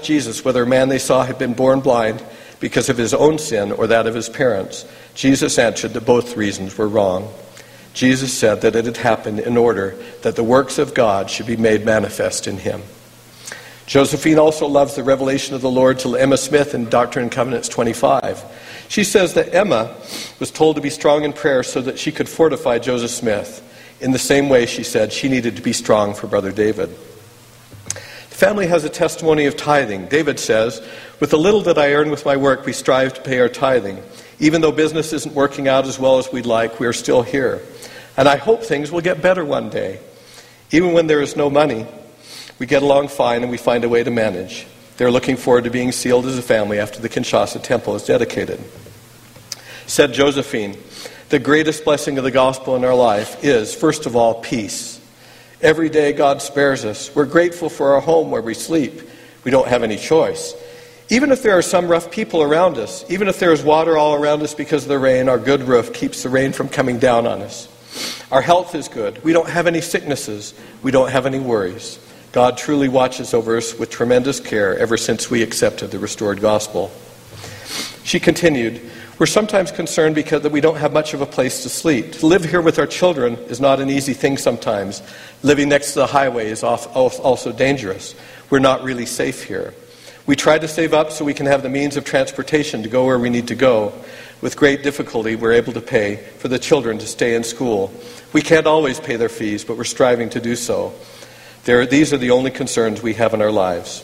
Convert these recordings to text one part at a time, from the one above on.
Jesus whether a man they saw had been born blind because of his own sin or that of his parents. Jesus answered that both reasons were wrong. Jesus said that it had happened in order that the works of God should be made manifest in him. Josephine also loves the revelation of the Lord to Emma Smith in Doctrine and Covenants 25. She says that Emma was told to be strong in prayer so that she could fortify Joseph Smith. In the same way, she said, she needed to be strong for Brother David. The family has a testimony of tithing. David says, with the little that I earn with my work, we strive to pay our tithing. Even though business isn't working out as well as we'd like, we are still here. And I hope things will get better one day. Even when there is no money, we get along fine and we find a way to manage. They're looking forward to being sealed as a family after the Kinshasa temple is dedicated. Said Josephine, the greatest blessing of the gospel in our life is, first of all, peace. Every day God spares us. We're grateful for our home where we sleep. We don't have any choice. Even if there are some rough people around us, even if there is water all around us because of the rain, our good roof keeps the rain from coming down on us. Our health is good. We don't have any sicknesses. We don't have any worries. God truly watches over us with tremendous care ever since we accepted the restored gospel. She continued, we're sometimes concerned because we don't have much of a place to sleep. To live here with our children is not an easy thing sometimes. Living next to the highway is also dangerous. We're not really safe here. We try to save up so we can have the means of transportation to go where we need to go. With great difficulty, we're able to pay for the children to stay in school. We can't always pay their fees, but we're striving to do so. These are the only concerns we have in our lives.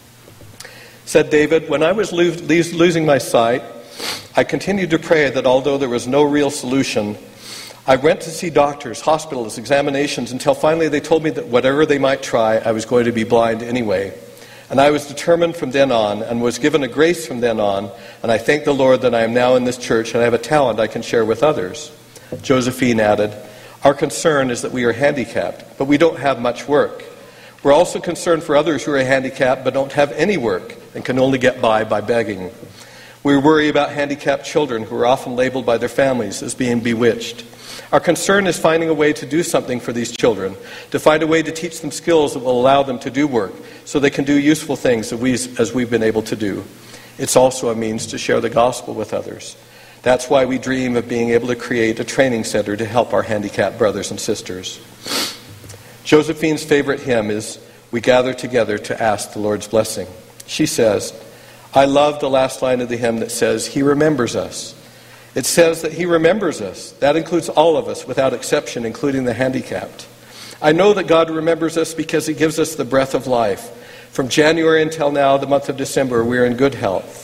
Said David, when I was losing my sight, I continued to pray that although there was no real solution, I went to see doctors, hospitals, examinations, until finally they told me that whatever they might try, I was going to be blind anyway. And I was determined from then on and was given a grace from then on, and I thank the Lord that I am now in this church and I have a talent I can share with others. Josephine added, our concern is that we are handicapped, but we don't have much work. We're also concerned for others who are handicapped but don't have any work and can only get by begging. We worry about handicapped children who are often labeled by their families as being bewitched. Our concern is finding a way to do something for these children, to find a way to teach them skills that will allow them to do work so they can do useful things as we've been able to do. It's also a means to share the gospel with others. That's why we dream of being able to create a training center to help our handicapped brothers and sisters. Josephine's favorite hymn is, we gather together to ask the Lord's blessing. She says, I love the last line of the hymn that says, he remembers us. It says that he remembers us. That includes all of us without exception, including the handicapped. I know that God remembers us because he gives us the breath of life. From January until now, the month of December, we are in good health.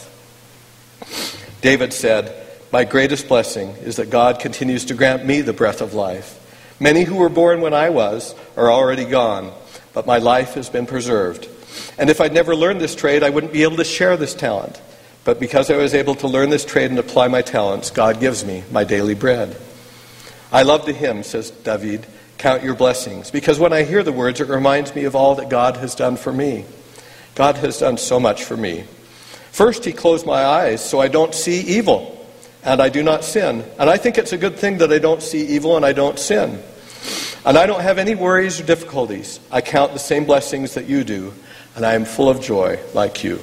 David said, my greatest blessing is that God continues to grant me the breath of life. Many who were born when I was are already gone, but my life has been preserved. And if I'd never learned this trade, I wouldn't be able to share this talent. But because I was able to learn this trade and apply my talents, God gives me my daily bread. I love the hymn, says David, count your blessings, because when I hear the words, it reminds me of all that God has done for me. God has done so much for me. First, he closed my eyes so I don't see evil. And I do not sin. And I think it's a good thing that I don't see evil and I don't sin. And I don't have any worries or difficulties. I count the same blessings that you do, and I am full of joy like you.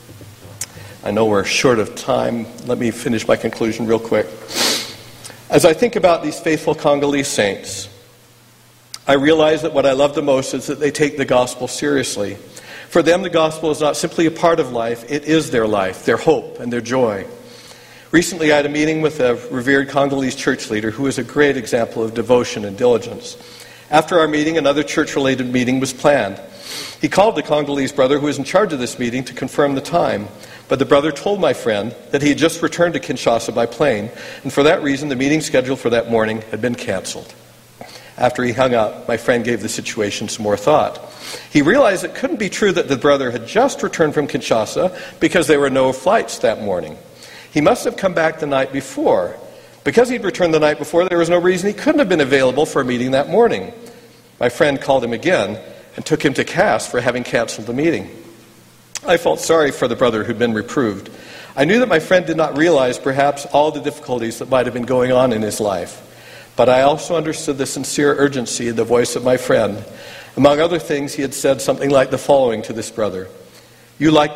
I know we're short of time. Let me finish my conclusion real quick. As I think about these faithful Congolese saints, I realize that what I love the most is that they take the gospel seriously. For them, the gospel is not simply a part of life, it is their life, their hope, and their joy. Recently, I had a meeting with a revered Congolese church leader who is a great example of devotion and diligence. After our meeting, another church-related meeting was planned. He called the Congolese brother who was in charge of this meeting to confirm the time, but the brother told my friend that he had just returned to Kinshasa by plane, and for that reason, the meeting scheduled for that morning had been canceled. After he hung up, my friend gave the situation some more thought. He realized it couldn't be true that the brother had just returned from Kinshasa because there were no flights that morning. He must have come back the night before. Because he'd returned the night before, there was no reason he couldn't have been available for a meeting that morning. My friend called him again and took him to task for having canceled the meeting. I felt sorry for the brother who'd been reproved. I knew that my friend did not realize perhaps all the difficulties that might have been going on in his life. But I also understood the sincere urgency in the voice of my friend. Among other things, he had said something like the following to this brother. You like